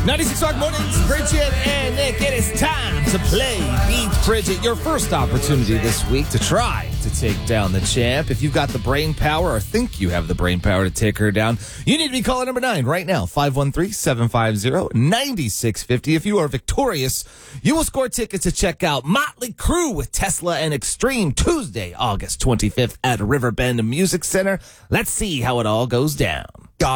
96 Rock Mornings, Bridget and Nick. It is time to play Beat Bridget. Your first opportunity this week to try to take down the champ. If you've got the brain power or think you have the brain power to take her down, you need to be calling number 9 right now. 513-750-9650. If you are victorious, you will score tickets to check out Motley Crue with Tesla and Extreme Tuesday, August 25th at Riverbend Music Center. Let's see how it all goes down.